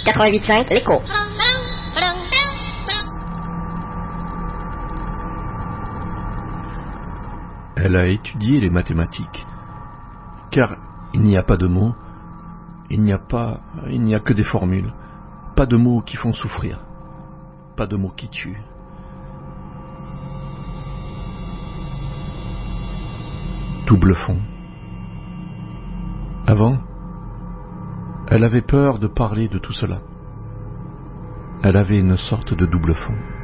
88.5, l'écho. Elle a étudié les mathématiques, car il n'y a pas de mots, il n'y a que des formules, pas de mots qui font souffrir, pas de mots qui tuent. Double fond. Avant, elle avait peur de parler de tout cela. Elle avait une sorte de double fond.